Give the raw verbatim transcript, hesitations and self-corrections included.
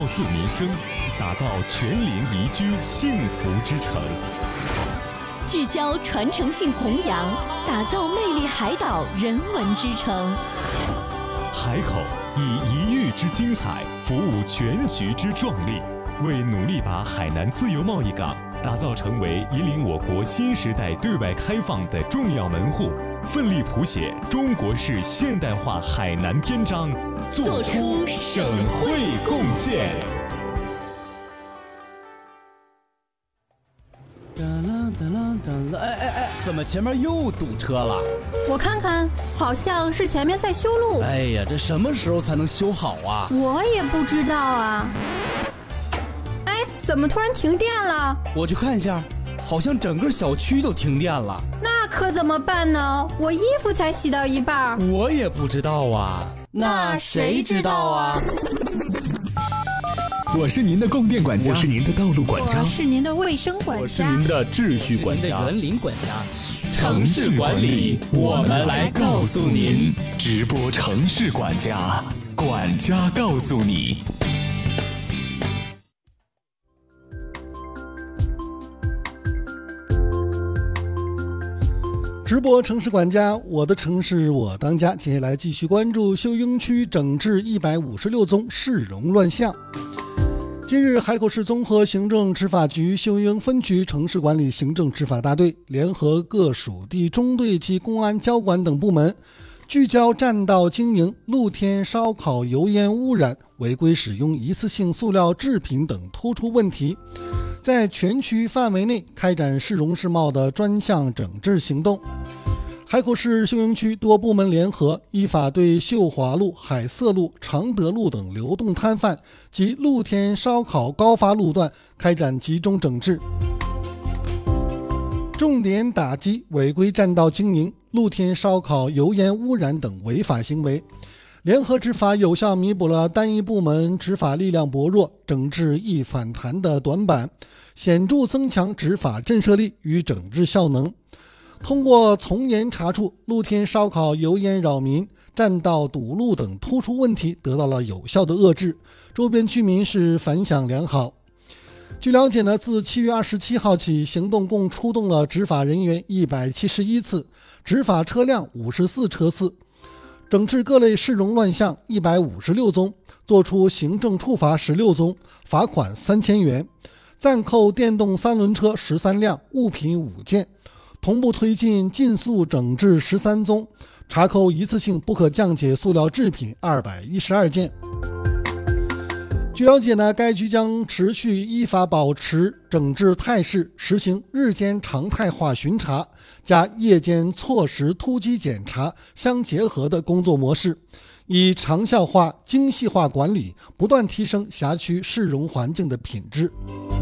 告诉民生，打造全龄宜居幸福之城。 聚焦传承性弘扬，打造魅力海岛人文之城。 海口以一域之精彩服务全局之壮丽，为努力把海南自由贸易港打造成为引领我国新时代对外开放的重要门户，奋力谱写中国式现代化海南篇章，做出省会贡献。 哒啦哒啦哒啦！哎哎哎，怎么前面又堵车了？ 我看看，好像是前面在修路。 哎呀，这什么时候才能修好啊？ 我也不知道啊。哎，怎么突然停电了？ 我去看一下，好像整个小区都停电了。 那可怎么办呢？我衣服才洗到一半。 我也不知道啊。 那谁知道啊？ 我是您的供电管家， 我是您的道路管家， 我是您的卫生管家， 我是您的秩序管家， 我是您的园林管家。 城市管理，我们来告诉您。 直播城市管家，管家告诉你。 直播城市管家，我的城市我当家。接下来继续关注秀英区整治一百五十六宗市容乱象。近日，海口市综合行政执法局秀英分局城市管理行政执法大队联合各属地中队及公安交管等部门，聚焦占道经营、露天烧烤油烟污染、违规使用一次性塑料制品等突出问题，在全区范围内开展市容市貌的专项整治行动。海口市秀英区多部门联合，依法对秀华路、海色路、常德路等流动摊贩及露天烧烤高发路段开展集中整治，重点打击违规占道经营、露天烧烤油烟污染等违法行为。联合执法有效弥补了单一部门执法力量薄弱、整治易反弹的短板，显著增强执法震慑力与整治效能。通过从严查处露天烧烤油烟扰民、占道堵路等突出问题得到了有效的遏制，周边居民是反响良好。据了解呢，自七月二十七号起，行动共出动了执法人员一百七十一次，执法车辆五十四车次，整治各类市容乱象一百五十六宗，作出行政处罚十六宗，罚款三千元，暂扣电动三轮车十三辆，物品五件，同步推进尽速整治十三宗，查扣一次性不可降解塑料制品二百一十二件。据了解呢，该局将持续依法保持整治态势，实行日间常态化巡查加夜间错时突击检查相结合的工作模式，以长效化、精细化管理，不断提升辖区市容环境的品质。